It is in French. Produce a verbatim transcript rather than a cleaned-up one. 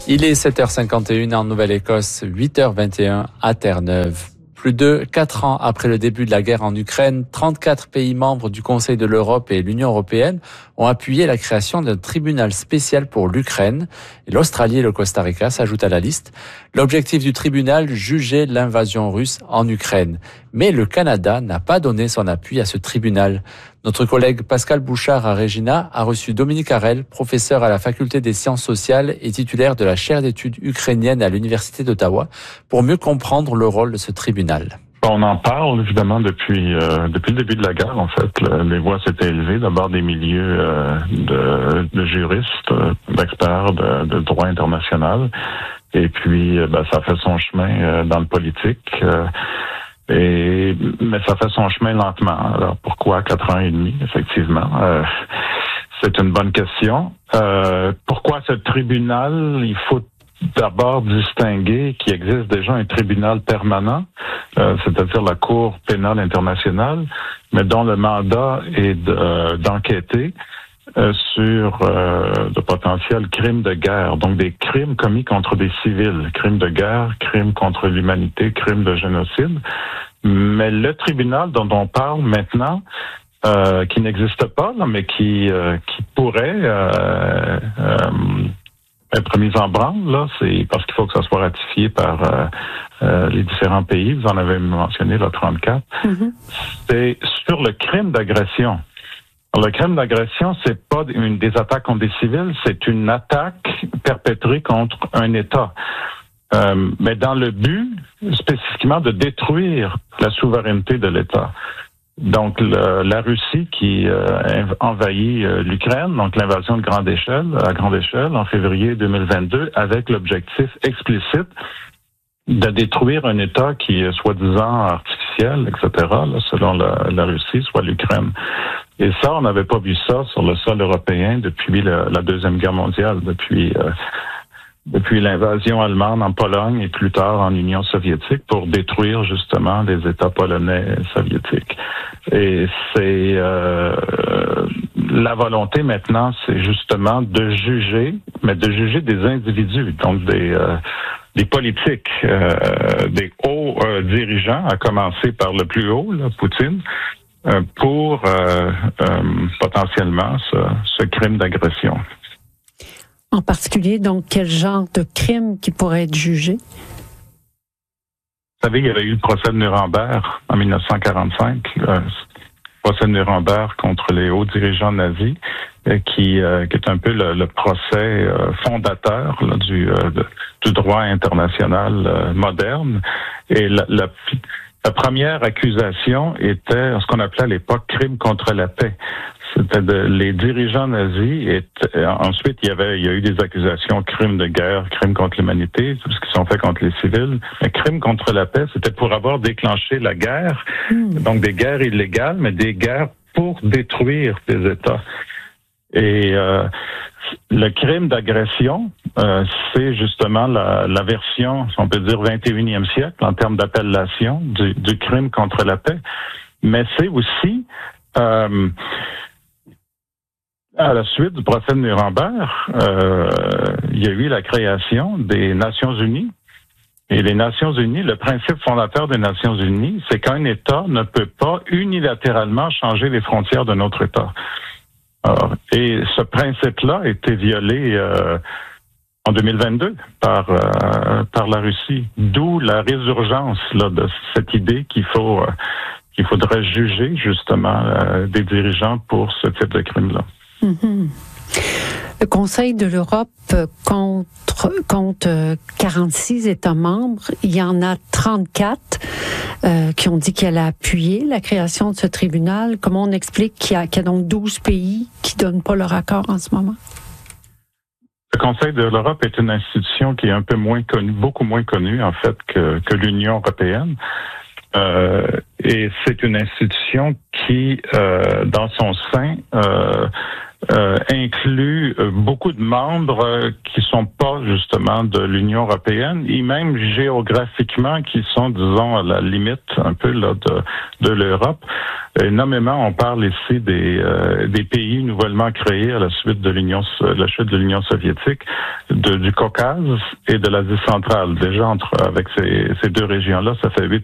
Il est sept heures cinquante et une en Nouvelle-Écosse, huit heures vingt et un à Terre-Neuve. Plus de quatre ans après le début de la guerre en Ukraine, trente-quatre pays membres du Conseil de l'Europe et l'Union européenne ont appuyé la création d'un tribunal spécial pour l'Ukraine. Et l'Australie et le Costa Rica s'ajoutent à la liste. L'objectif du tribunal, juger l'invasion russe en Ukraine. Mais le Canada n'a pas donné son appui à ce tribunal. Notre collègue Pascal Bouchard à Regina a reçu Dominique Harel, professeur à la Faculté des sciences sociales et titulaire de la chaire d'études ukrainiennes à l'Université d'Ottawa, pour mieux comprendre le rôle de ce tribunal. On en parle évidemment depuis euh, depuis le début de la guerre. En fait, le, les voix s'étaient élevées d'abord des milieux euh, de, de juristes, d'experts de, de droit international, et puis ben, ça fait son chemin euh, dans le politique. Euh, Et, mais ça fait son chemin lentement. Alors, pourquoi quatre ans et demi, effectivement? Euh, c'est une bonne question. Euh, pourquoi ce tribunal? Il faut d'abord distinguer qu'il existe déjà un tribunal permanent, euh, c'est-à-dire la Cour pénale internationale, mais dont le mandat est de, euh, d'enquêter euh, sur euh, de potentiels crimes de guerre, donc des crimes commis contre des civils, crimes de guerre, crimes contre l'humanité, crimes de génocide. Mais le tribunal dont on parle maintenant, euh, qui n'existe pas, là, mais qui euh, qui pourrait euh, euh, être mis en branle, là, c'est parce qu'il faut que ça soit ratifié par euh, euh, les différents pays. Vous en avez mentionné là, trente-quatre. Mm-hmm. C'est sur le crime d'agression. Alors, le crime d'agression, c'est pas une des attaques contre des civils, c'est une attaque perpétrée contre un État. Euh, mais dans le but, spécifiquement, de détruire la souveraineté de l'État. Donc, le, la Russie qui euh, envahit euh, l'Ukraine, donc l'invasion de grande échelle, à grande échelle, en février deux mille vingt-deux, avec l'objectif explicite de détruire un État qui est soi-disant artificiel, et cetera, là, selon la, la Russie, soit l'Ukraine. Et ça, on n'avait pas vu ça sur le sol européen depuis la, la Deuxième Guerre mondiale, depuis... Euh, depuis l'invasion allemande en Pologne et plus tard en Union soviétique pour détruire justement les États polonais et soviétiques. Et c'est euh, la volonté maintenant, c'est justement de juger, mais de juger des individus, donc des euh, des politiques, euh, des hauts euh, dirigeants, à commencer par le plus haut, là, Poutine, euh, pour euh, euh, potentiellement ce, ce crime d'agression. En particulier, donc, quel genre de crime qui pourrait être jugé? Vous savez, il y avait eu le procès de Nuremberg en dix-neuf cent quarante-cinq, le procès de Nuremberg contre les hauts dirigeants nazis, qui, euh, qui est un peu le, le procès euh, fondateur là, du, euh, de, du droit international euh, moderne. Et la, la, la première accusation était ce qu'on appelait à l'époque crime contre la paix. C'était de, les dirigeants nazis. Et ensuite, il y avait, il y a eu des accusations crimes de guerre, crimes contre l'humanité, tout ce qui sont faits contre les civils. Mais crimes contre la paix, c'était pour avoir déclenché la guerre, mmh. donc des guerres illégales, mais des guerres pour détruire des États. Et euh, le crime d'agression, euh, c'est justement la, la version, si on peut dire, vingt et unième siècle en termes d'appellation du, du crime contre la paix. Mais c'est aussi euh, à la suite du procès de Nuremberg, euh, il y a eu la création des Nations Unies. Et les Nations Unies, le principe fondateur des Nations Unies, c'est qu'un État ne peut pas unilatéralement changer les frontières d'un autre État. Alors, et ce principe-là a été violé euh, en deux mille vingt-deux par euh, par la Russie. D'où la résurgence là, de cette idée qu'il faut euh, qu'il faudrait juger justement euh, des dirigeants pour ce type de crime-là. Mm-hmm. Le Conseil de l'Europe compte, compte quarante-six États membres. Il y en a trente-quatre euh, qui ont dit qu'elle a appuyé la création de ce tribunal. Comment on explique qu'il y a, qu'il y a donc douze pays qui ne donnent pas leur accord en ce moment? Le Conseil de l'Europe est une institution qui est un peu moins connue, beaucoup moins connue en fait que, que l'Union européenne. Euh, et c'est une institution qui, euh, dans son sein, euh, euh, inclut beaucoup de membres euh, qui sont pas justement de l'Union européenne et même géographiquement qui sont, disons, à la limite un peu là de, de l'Europe. Et nommément, on parle ici des, euh, des pays nouvellement créés à la suite de l'Union, la chute de l'Union soviétique, de, du Caucase et de l'Asie centrale. Déjà, entre avec ces, ces deux régions-là, ça fait huit